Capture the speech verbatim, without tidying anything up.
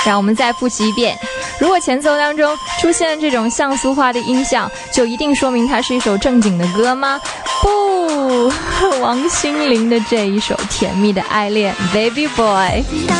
让我们再复习一遍。如果前奏当中出现这种像素化的音效，就一定说明它是一首正经的歌吗？不，王心凌的这一首甜蜜的爱恋 Baby Boy。